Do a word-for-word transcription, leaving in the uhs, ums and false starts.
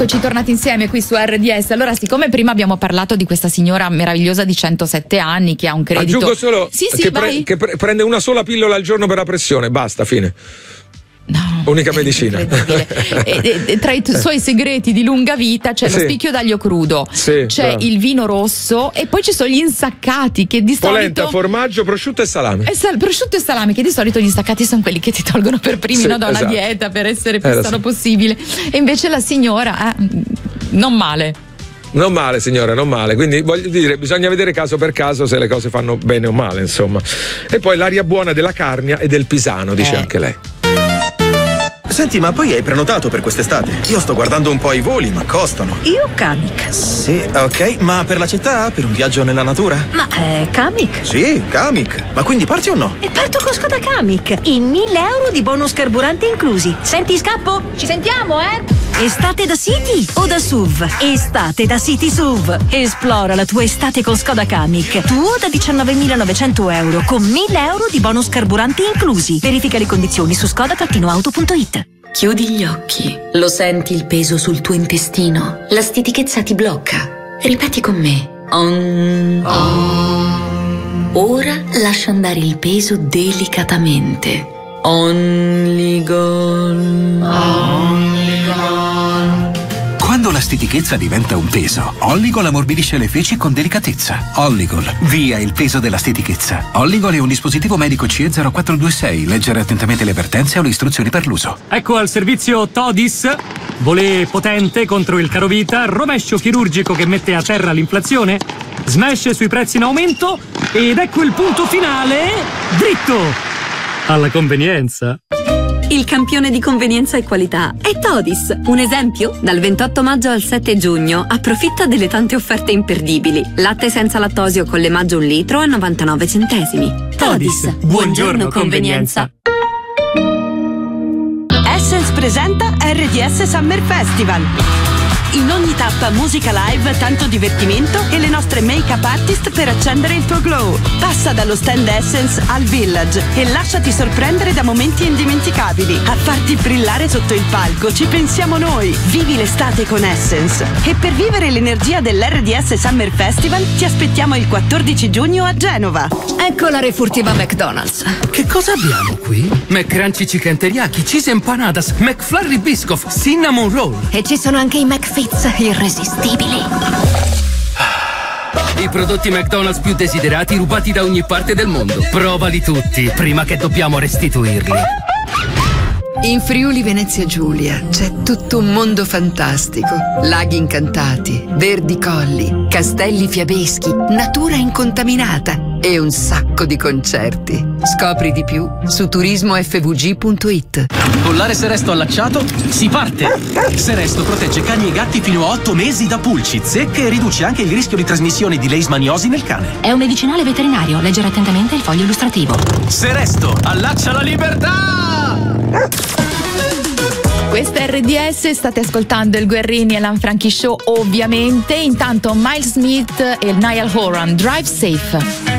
Eccoci tornati insieme qui su R D S. Allora, siccome prima abbiamo parlato di questa signora meravigliosa di centosette anni che ha un credito. Aggiungo solo sì, sì, che, vai. pre- che pre- prende una sola pillola al giorno per la pressione, basta, fine. No, unica medicina. e, e, e tra i t- suoi segreti di lunga vita c'è sì. lo spicchio d'aglio crudo, sì, c'è bravo. il vino rosso e poi ci sono gli insaccati che di polenta, solito formaggio, prosciutto e salame. e sal- prosciutto e salame, che di solito gli insaccati sono quelli che ti tolgono per primi, sì, no, da una esatto. dieta per essere più eh, sano so. possibile, e invece la signora eh, non male. Non male, signora, non male. Quindi voglio dire, bisogna vedere caso per caso se le cose fanno bene o male, insomma. E poi l'aria buona della Carnia e del Pisano, dice eh. anche lei. Senti, ma poi hai prenotato per quest'estate? Io sto guardando un po' i voli, ma costano. Io Kamiq. Sì, ok, ma per la città? Per un viaggio nella natura? Ma è Kamiq? Sì, Kamiq. Ma quindi parti o no? E parto con Skoda Kamiq. In mille euro di bonus carburante inclusi. Senti, scappo? Ci sentiamo, eh? Estate da City o da S U V? Estate da City S U V. Esplora la tua estate con Skoda Kamiq. Tuo da diciannovemilanovecento euro con mille euro di bonus carburante inclusi. Verifica le condizioni su skoda auto punto it. Chiudi gli occhi. Lo senti il peso sul tuo intestino? La stitichezza ti blocca. Ripeti con me. Om. Om. Ora lascia andare il peso delicatamente. Only gone. Only gone. Quando la stitichezza diventa un peso, Olligol ammorbidisce le feci con delicatezza. Olligol, via il peso della stitichezza. Olligol è un dispositivo medico C E zero quattro due sei. Leggere attentamente le avvertenze o le istruzioni per l'uso. Ecco al servizio Todis. Volé potente contro il carovita, rovescio chirurgico che mette a terra l'inflazione, smash sui prezzi in aumento ed ecco il punto finale, dritto alla convenienza. Il campione di convenienza e qualità è Todis. Un esempio? Dal ventotto maggio al sette giugno approfitta delle tante offerte imperdibili. Latte senza lattosio con l'emaggio un litro a novantanove centesimi. Todis, Todis. buongiorno convenienza. Essence presenta R D S Summer Festival. In ogni tappa musica live, tanto divertimento e le nostre make-up artist per accendere il tuo glow. Passa dallo stand Essence al Village e lasciati sorprendere da momenti indimenticabili. A farti brillare sotto il palco ci pensiamo noi. Vivi l'estate con Essence. E per vivere l'energia dell'R D S Summer Festival ti aspettiamo il quattordici giugno a Genova. Ecco la refurtiva McDonald's. Che cosa abbiamo qui? McCrunchy Chicken Teriyaki, Cheese Empanadas, McFlurry Biscoff, Cinnamon Roll. E ci sono anche i McFits irresistibili. I prodotti McDonald's più desiderati rubati da ogni parte del mondo. Provali tutti prima che dobbiamo restituirli. In Friuli Venezia Giulia c'è tutto un mondo fantastico. Laghi incantati, verdi colli, castelli fiabeschi, natura incontaminata e un sacco di concerti. Scopri di più su turismo f v g punto it. Collare Seresto allacciato? Si parte! Seresto protegge cani e gatti fino a otto mesi da pulci, zecche e riduce anche il rischio di trasmissione di leishmaniosi nel cane. È un medicinale veterinario. Leggere attentamente il foglio illustrativo. Seresto, allaccia la libertà! Questa è R D S, state ascoltando il Guerrini e Lanfranchi Show, ovviamente. Intanto Miles Smith e Niall Horan, Drive Safe.